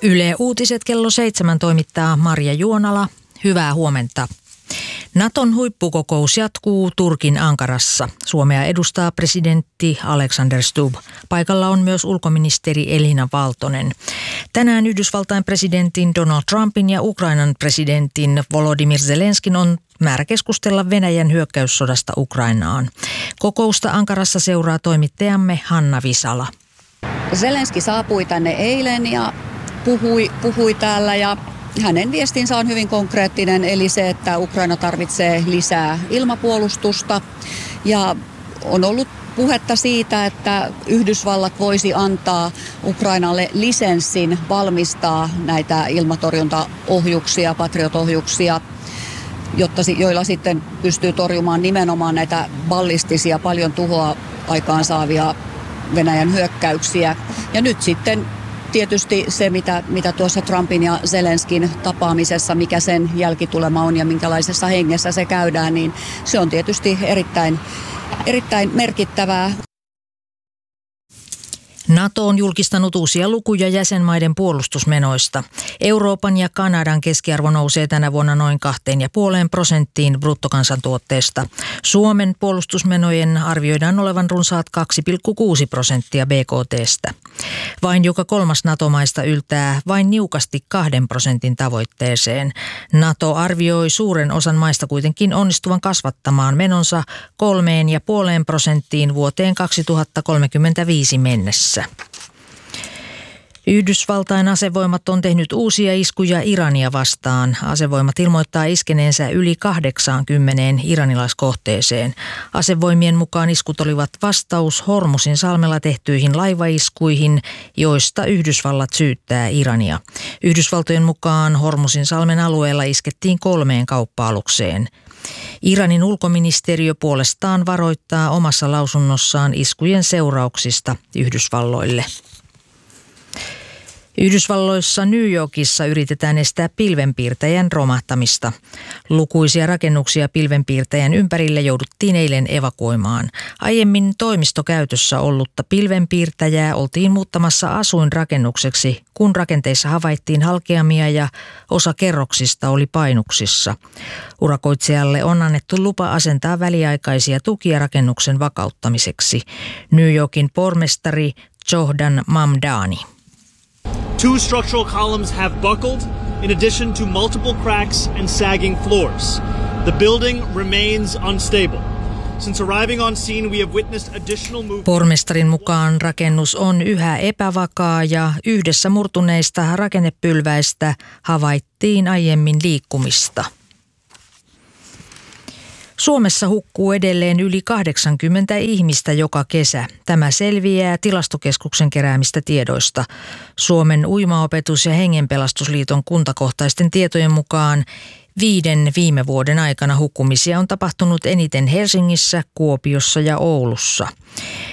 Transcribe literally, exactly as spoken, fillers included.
Yle Uutiset kello seitsemän toimittaa Marja Juonala. Hyvää huomenta. Naton huippukokous jatkuu Turkin Ankarassa. Suomea edustaa presidentti Alexander Stubb. Paikalla on myös ulkoministeri Elina Valtonen. Tänään Yhdysvaltain presidentin Donald Trumpin ja Ukrainan presidentin Volodymyr Zelenskin on määrä keskustella Venäjän hyökkäyssodasta Ukrainaan. Kokousta Ankarassa seuraa toimittajamme Hanna Visala. Zelenski saapui tänne eilen ja puhui, puhui täällä ja hänen viestinsä on hyvin konkreettinen, eli se, että Ukraina tarvitsee lisää ilmapuolustusta ja on ollut puhetta siitä, että Yhdysvallat voisi antaa Ukrainalle lisenssin valmistaa näitä ilmatorjuntaohjuksia, Patriot-ohjuksia, jotta, joilla sitten pystyy torjumaan nimenomaan näitä ballistisia, paljon tuhoa aikaansaavia Venäjän hyökkäyksiä. Ja nyt sitten tietysti se, mitä, mitä tuossa Trumpin ja Zelenskin tapaamisessa, mikä sen jälkitulema on ja minkälaisessa hengessä se käydään, niin se on tietysti erittäin, erittäin merkittävää. NATO on julkistanut uusia lukuja jäsenmaiden puolustusmenoista. Euroopan ja Kanadan keskiarvo nousee tänä vuonna noin kahteen ja puoleen prosenttiin bruttokansantuotteesta. Suomen puolustusmenojen arvioidaan olevan runsaat kaksi pilkku kuusi prosenttia B K T:stä. Vain joka kolmas NATO-maista yltää vain niukasti kahden prosentin tavoitteeseen. NATO arvioi suuren osan maista kuitenkin onnistuvan kasvattamaan menonsa kolmeen ja puoleen prosenttiin vuoteen kaksituhattakolmekymmentäviisi mennessä. Yhdysvaltain asevoimat on tehnyt uusia iskuja Irania vastaan. Asevoimat ilmoittaa iskeneensä yli kahdeksaankymmeneen iranilaiskohteeseen. Asevoimien mukaan iskut olivat vastaus Hormusin salmella tehtyihin laivaiskuihin, joista Yhdysvallat syyttää Irania. Yhdysvaltojen mukaan Hormusin salmen alueella iskettiin kolmeen kauppa-alukseen. Iranin ulkoministeriö puolestaan varoittaa omassa lausunnossaan iskujen seurauksista Yhdysvalloille. Yhdysvalloissa New Yorkissa yritetään estää pilvenpiirtäjän romahtamista. Lukuisia rakennuksia pilvenpiirtäjän ympärille jouduttiin eilen evakuoimaan. Aiemmin toimistokäytössä ollutta pilvenpiirtäjää oltiin muuttamassa asuinrakennukseksi, kun rakenteissa havaittiin halkeamia ja osa kerroksista oli painuksissa. Urakoitsijalle on annettu lupa asentaa väliaikaisia tukia rakennuksen vakauttamiseksi. New Yorkin pormestari Johdan Mamdani. Two structural columns have buckled, in addition to multiple cracks and sagging floors. The building remains unstable. Since arriving on scene, we have witnessed additional movement. Pormestarin mukaan rakennus on yhä epävakaa ja yhdessä murtuneista rakennepylväistä havaittiin aiemmin liikkumista. Suomessa hukkuu edelleen yli kahdeksankymmentä ihmistä joka kesä. Tämä selviää Tilastokeskuksen keräämistä tiedoista. Suomen uimaopetus- ja hengenpelastusliiton kuntakohtaisten tietojen mukaan viiden viime vuoden aikana hukkumisia on tapahtunut eniten Helsingissä, Kuopiossa ja Oulussa.